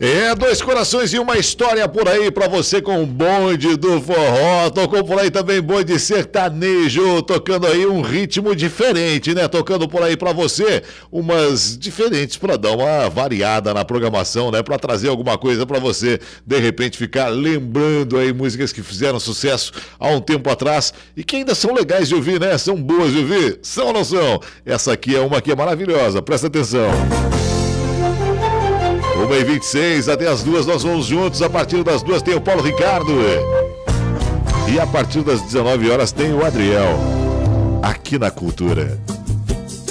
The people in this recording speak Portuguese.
Dois corações e uma história por aí pra você com o bonde do forró. Tocou por aí também bonde sertanejo, tocando aí um ritmo diferente, né? Tocando por aí pra você umas diferentes pra dar uma variada na programação, né? Pra trazer alguma coisa pra você, de repente, ficar lembrando aí músicas que fizeram sucesso há um tempo atrás e que ainda são legais de ouvir, né? São boas de ouvir? São ou não são? Essa aqui é uma que é maravilhosa, presta atenção. 1h26, até as 2 nós vamos juntos. A partir das 2 tem o Paulo Ricardo. E a partir das 19 horas tem o Adriel. Aqui na Cultura.